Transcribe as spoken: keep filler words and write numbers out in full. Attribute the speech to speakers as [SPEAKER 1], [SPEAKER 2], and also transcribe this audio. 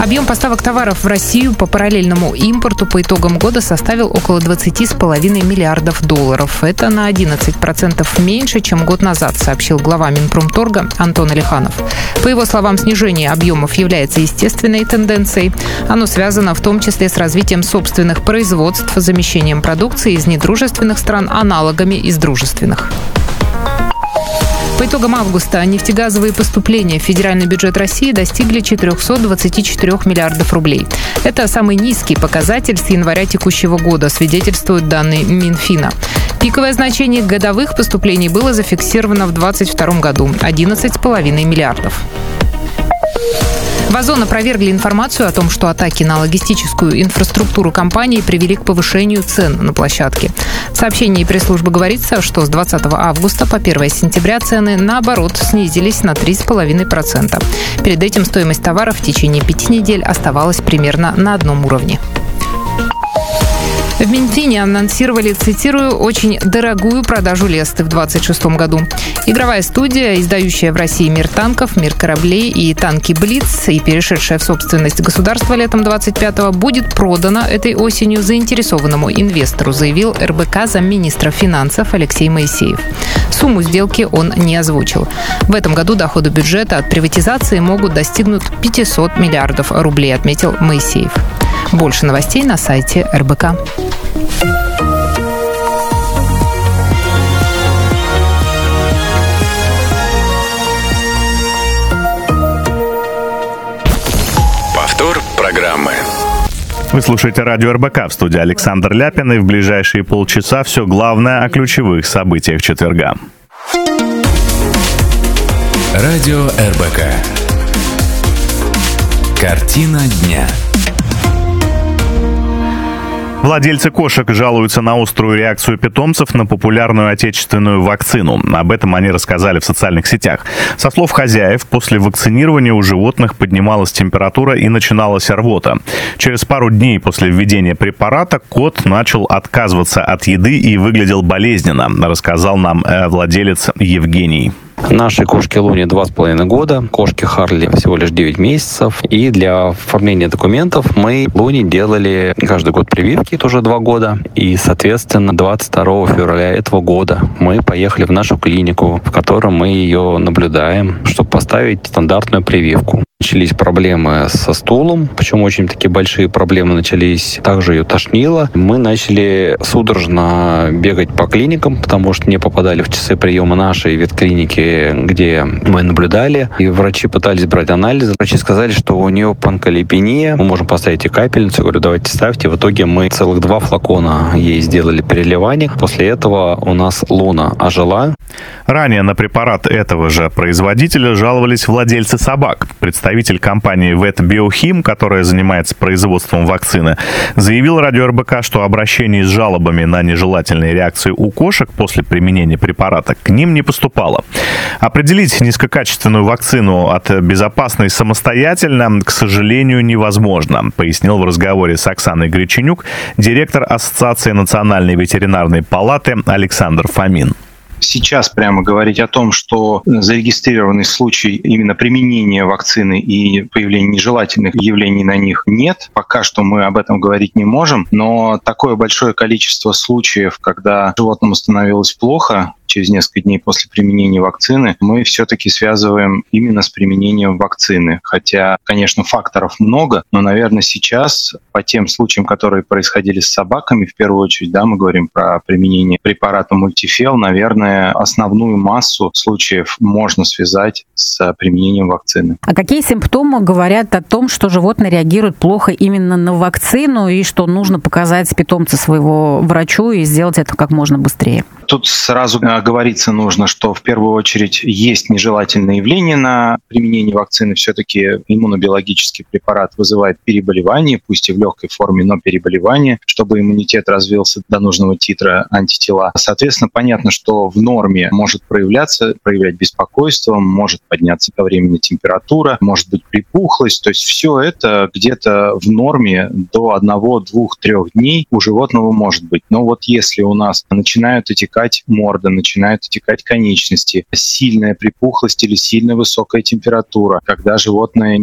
[SPEAKER 1] Объем поставок товаров в Россию по параллельному импорту по итогам года составил около двадцать с половиной миллиардов долларов. Это на одиннадцать процентов меньше, чем год назад, сообщил глава Минпромторга Антон Алиханов. По его словам, снижение объемов является естественной тенденцией. Оно связано в том числе с развитием собственных производств, замещением продукции из недружественных стран аналогами из дружественных. По итогам августа нефтегазовые поступления в федеральный бюджет России достигли четыреста двадцать четыре миллиардов рублей. Это самый низкий показатель с января текущего года, свидетельствуют данные Минфина. Пиковое значение годовых поступлений было зафиксировано в две тысячи двадцать втором году – одиннадцать с половиной миллиардов. В Озон опровергли информацию о том, что атаки на логистическую инфраструктуру компании привели к повышению цен на площадке. В сообщении пресс-службы говорится, что с двадцатого августа по первое сентября цены, наоборот, снизились на три с половиной процента. Перед этим стоимость товаров в течение пяти недель оставалась примерно на одном уровне. В Минфине анонсировали, цитирую, «очень дорогую продажу Лесты» в двадцать шестом году. Игровая студия, издающая в России «Мир танков», «Мир кораблей» и «Танки Блиц» и перешедшая в собственность государства летом двадцать пятого, будет продана этой осенью заинтересованному инвестору, заявил эр бэ ка замминистра финансов Алексей Моисеев. Сумму сделки он не озвучил. В этом году доходы бюджета от приватизации могут достигнуть пятьсот миллиардов рублей, отметил Моисеев. Больше новостей на сайте эр бэ ка.
[SPEAKER 2] Повтор программы.
[SPEAKER 3] Вы слушаете радио эр бэ ка, в студии Александр Ляпин, и в ближайшие полчаса все главное о ключевых событиях четверга.
[SPEAKER 2] Радио эр бэ ка. Картина дня.
[SPEAKER 3] Владельцы кошек жалуются на острую реакцию питомцев на популярную отечественную вакцину. Об этом они рассказали в социальных сетях. Со слов хозяев, после вакцинирования у животных поднималась температура и начиналась рвота. Через пару дней после введения препарата кот начал отказываться от еды и выглядел болезненно, рассказал нам владелец Евгений.
[SPEAKER 4] Нашей кошке Луне два с половиной года, кошке Харли всего лишь девять месяцев. И для оформления документов мы Луне делали каждый год прививки, тоже два года. И, соответственно, двадцать второго февраля этого года мы поехали в нашу клинику, в которой мы ее наблюдаем, чтобы поставить стандартную прививку. Начались проблемы со стулом, причем очень такие большие проблемы начались. Также ее тошнило. Мы начали судорожно бегать по клиникам, потому что не попадали в часы приема нашей ветклиники, где мы наблюдали. И врачи пытались брать анализы. Врачи сказали, что у нее панколипения. Мы можем поставить и капельницу. Я говорю, давайте ставьте. В итоге мы целых два флакона ей сделали переливаний. После этого у нас Луна ожила.
[SPEAKER 3] Ранее на препарат этого же производителя жаловались владельцы собак. Представитель компании Vet-Biochim, которая занимается производством вакцины, заявил радио эр бэ ка, что обращений с жалобами на нежелательные реакции у кошек после применения препарата к ним не поступало. Определить низкокачественную вакцину от безопасной самостоятельно, к сожалению, невозможно, пояснил в разговоре с Оксаной Греченюк директор Ассоциации национальной ветеринарной палаты Александр Фомин.
[SPEAKER 5] Сейчас прямо говорить о том, что зарегистрированный случай именно применения вакцины и появления нежелательных явлений на них нет. Пока что мы об этом говорить не можем, но такое большое количество случаев, когда животному становилось плохо через несколько дней после применения вакцины, мы все-таки связываем именно с применением вакцины. Хотя, конечно, факторов много, но, наверное, сейчас по тем случаям, которые происходили с собаками, в первую очередь, да, мы говорим про применение препарата мультифел, наверное, основную массу случаев можно связать с применением вакцины.
[SPEAKER 6] А какие симптомы говорят о том, что животное реагирует плохо именно на вакцину и что нужно показать питомца своего врачу и сделать это как можно быстрее?
[SPEAKER 5] Тут сразу оговориться нужно, что в первую очередь есть нежелательные явления на применение вакцины. Все-таки иммунобиологический препарат вызывает переболевание, пусть и в легкой форме, но переболевание, чтобы иммунитет развился до нужного титра антитела. Соответственно, понятно, что в норме может проявляться, проявлять беспокойство, может подняться по времени температура, может быть припухлость. То есть все это где-то в норме до одного, двух, трех дней у животного может быть. Но вот если у нас начинают отекать морда, начинают отекать конечности, сильная припухлость или сильно высокая температура, когда животное